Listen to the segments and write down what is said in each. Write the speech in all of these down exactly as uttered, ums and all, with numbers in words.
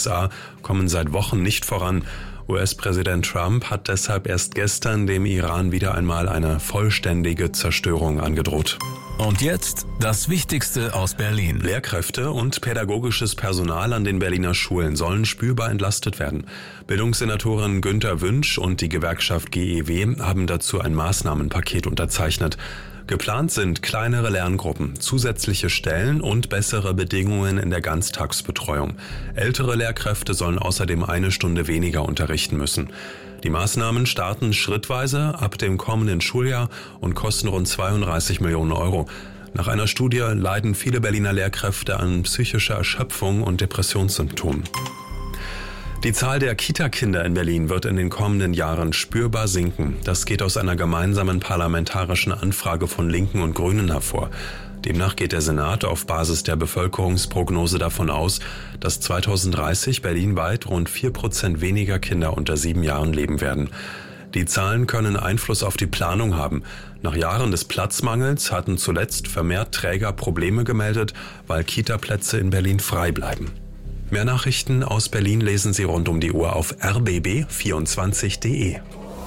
S A kommen seit Wochen nicht voran. U S-Präsident Trump hat deshalb erst gestern dem Iran wieder einmal eine vollständige Zerstörung angedroht. Und jetzt das Wichtigste aus Berlin. Lehrkräfte und pädagogisches Personal an den Berliner Schulen sollen spürbar entlastet werden. Bildungssenatorin Günter Wünsch und die Gewerkschaft G E W haben dazu ein Maßnahmenpaket unterzeichnet. Geplant sind kleinere Lerngruppen, zusätzliche Stellen und bessere Bedingungen in der Ganztagsbetreuung. Ältere Lehrkräfte sollen außerdem eine Stunde weniger unterrichten müssen. Die Maßnahmen starten schrittweise ab dem kommenden Schuljahr und kosten rund zweiunddreißig Millionen Euro. Nach einer Studie leiden viele Berliner Lehrkräfte an psychischer Erschöpfung und Depressionssymptomen. Die Zahl der Kita-Kinder in Berlin wird in den kommenden Jahren spürbar sinken. Das geht aus einer gemeinsamen parlamentarischen Anfrage von Linken und Grünen hervor. Demnach geht der Senat auf Basis der Bevölkerungsprognose davon aus, dass zweitausenddreißig berlinweit rund vier Prozent weniger Kinder unter sieben Jahren leben werden. Die Zahlen können Einfluss auf die Planung haben. Nach Jahren des Platzmangels hatten zuletzt vermehrt Träger Probleme gemeldet, weil Kita-Plätze in Berlin frei bleiben. Mehr Nachrichten aus Berlin lesen Sie rund um die Uhr auf r b b vierundzwanzig punkt d e.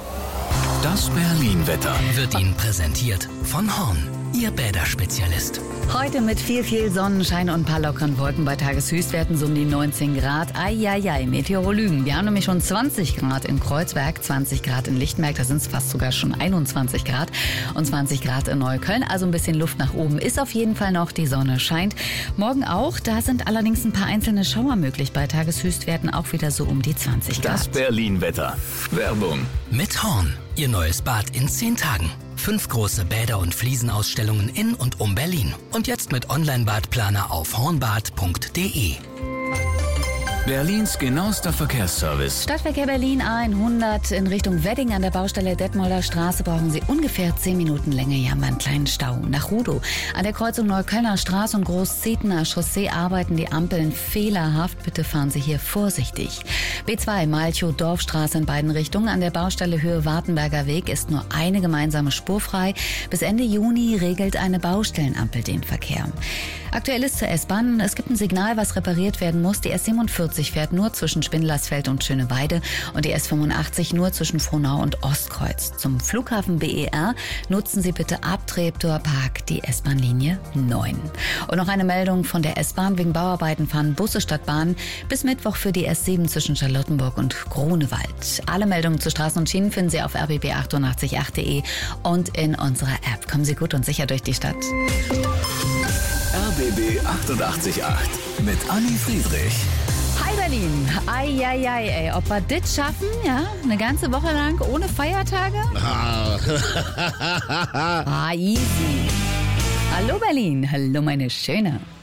Das Berlin-Wetter wird Ihnen präsentiert von Horn, Ihr Bäderspezialist. Heute mit viel, viel Sonnenschein und ein paar lockeren Wolken bei Tageshöchstwerten so um die neunzehn Grad. Eieiei, Meteorologen. Wir haben nämlich schon zwanzig Grad in Kreuzberg, zwanzig Grad in Lichtenberg, da sind es fast sogar schon einundzwanzig Grad und zwanzig Grad in Neukölln. Also ein bisschen Luft nach oben ist auf jeden Fall noch, die Sonne scheint. Morgen auch, da sind allerdings ein paar einzelne Schauer möglich. Bei Tageshöchstwerten auch wieder so um die zwanzig Grad. Das Berlin-Wetter. Werbung. Mit Horn, Ihr neues Bad in zehn Tagen. Fünf große Bäder- und Fliesenausstellungen in und um Berlin. Und jetzt mit Online-Badplaner auf hornbad punkt d e. Berlins genauester Verkehrsservice. Stadtverkehr Berlin A hundert in Richtung Wedding an der Baustelle Detmolder Straße brauchen Sie ungefähr zehn Minuten Länge. Hier haben wir einen kleinen Stau. Nach Rudow an der Kreuzung Neuköllner Straße und Großzetener Chaussee arbeiten die Ampeln fehlerhaft. Bitte fahren Sie hier vorsichtig. B zwei Malchow-Dorfstraße in beiden Richtungen. An der Baustelle Höhe Wartenberger Weg ist nur eine gemeinsame Spur frei. Bis Ende Juni regelt eine Baustellenampel den Verkehr. Aktuell ist zur S-Bahn. Es gibt ein Signal, was repariert werden muss. Die S siebenundvierzig fährt nur zwischen Spindlersfeld und Schöneweide und die S fünfundachtzig nur zwischen Frohnau und Ostkreuz. Zum Flughafen B E R nutzen Sie bitte ab Treptower Park die S-Bahn-Linie neun. Und noch eine Meldung von der S-Bahn. Wegen Bauarbeiten fahren Busse statt Bahnen bis Mittwoch für die S sieben zwischen Charlottenburg und Grunewald. Alle Meldungen zu Straßen und Schienen finden Sie auf r b b achtundachtzig punkt acht punkt d e und in unserer App. Kommen Sie gut und sicher durch die Stadt. R B B achtundachtzig Punkt acht mit Anni Friedrich. Hi Berlin. Eieiei, ey. Ob wir das schaffen, ja? Eine ganze Woche lang ohne Feiertage? Ah, easy. Hallo Berlin. Hallo meine Schöne.